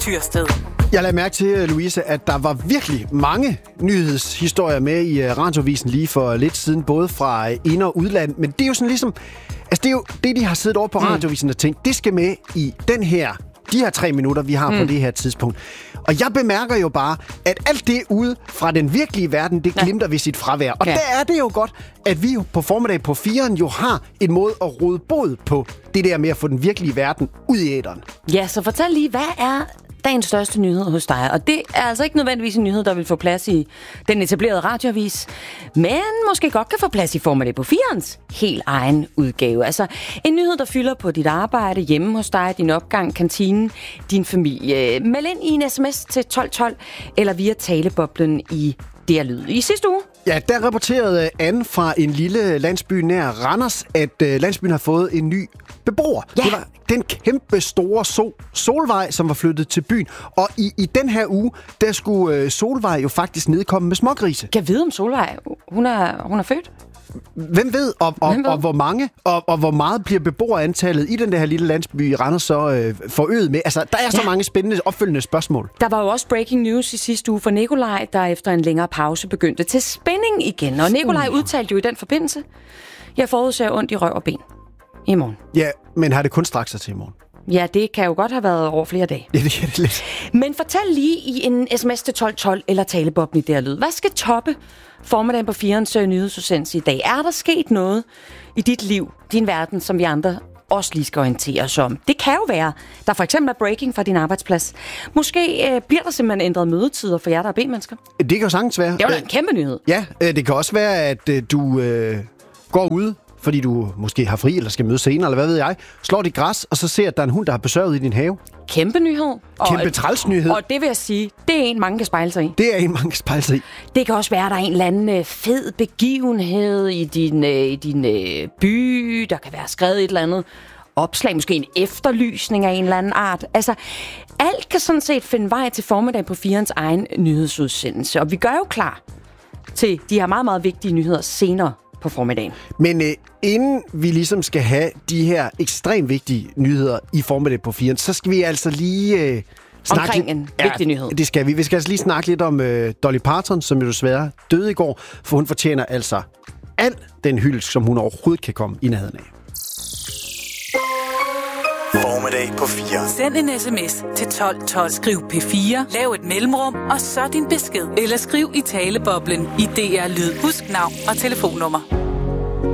Tyrsted. Jeg lagde mærke til, Louise, at der var virkelig mange nyhedshistorier med i Radioavisen lige for lidt siden, både fra ind- og udland. Men det er jo sådan ligesom... Altså, det er jo det, de har siddet over på Radioavisen og tænkt, det skal med i de her 3 minutter, vi har på det her tidspunkt. Og jeg bemærker jo bare, at alt det ude fra den virkelige verden, det glimter ved sit fravær. Og der er det jo godt, at vi på formiddag på 4'eren jo har en måde at råde bod på det der med at få den virkelige verden ud i æteren. Ja, så fortæl lige, hvad er dagens største nyhed hos dig? Og det er altså ikke nødvendigvis en nyhed, der vil få plads i den etablerede radioavis, men måske godt kan få plads i formiddag på 4'erens helt egen udgave. Altså en nyhed, der fylder på dit arbejde, hjemme hos dig, din opgang, kantinen, din familie. Meld ind i en sms til 1212 eller via taleboblen i DR Lyd. I sidste uge. Ja, der rapporterede Anne fra en lille landsby nær Randers, at landsbyen har fået en ny beboer. Ja. Det var den kæmpe store Solvej, som var flyttet til byen. Og i den her uge, der skulle Solvej jo faktisk nedkomme med smågrise. Kan jeg vide om Solvej? Hun er født? Hvem ved, og hvor mange, og hvor meget bliver beboerantallet i den der lille landsby i Randers så forøget med? Altså, der er så mange spændende opfølgende spørgsmål. Der var jo også breaking news i sidste uge for Nikolaj, der efter en længere pause begyndte til spænding igen. Og Nikolaj udtalte jo i den forbindelse, jeg forudser ondt i røv og ben i morgen. Ja, men har det kun straks sig til i morgen? Ja, det kan jo godt have været over flere dage. Ja, det er det lidt. Men fortæl lige i en sms til 1212 eller talebobben i DR Lyd. Hvad skal toppe formiddagen på 4'erens nyhedsudsendelse i dag? Er der sket noget i dit liv, din verden, som vi andre også lige skal orientere os om? Det kan jo være, der for eksempel er breaking fra din arbejdsplads. Måske bliver der simpelthen ændret mødetider for jer, der er B-mennesker. Det kan jo sagtens være. Det er jo en kæmpe nyhed. Ja, det kan også være, at du går ud, fordi du måske har fri, eller skal møde senere, eller hvad ved jeg, slår dit græs, og så ser, at der er en hund, der har besøget i din have. Kæmpe nyhed. Kæmpe træls nyhed. Og det vil jeg sige, det er en, mange kan spejle sig i. Det er en, mange kan spejle sig i. Det kan også være, at der er en eller anden fed begivenhed i din by. Der kan være skrevet et eller andet opslag, måske en efterlysning af en eller anden art. Altså, alt kan sådan set finde vej til formiddag på 4'erens egen nyhedsudsendelse. Og vi gør jo klar til de her meget, meget vigtige nyheder senere på formiddagen. Men inden vi ligesom skal have de her ekstremt vigtige nyheder i formiddag på 4'eren, så skal vi altså lige snakke omkring en vigtig nyhed. Det skal vi. Vi skal altså lige snakke lidt om Dolly Parton, som jo desværre døde i går, for hun fortjener altså al den hyldest, som hun overhovedet kan komme i nærheden af. Formiddag på 4. Send en sms til 1212. Skriv P4, lav et mellemrum, og så din besked. Eller skriv i taleboblen i DR Lyd. Husk navn og telefonnummer.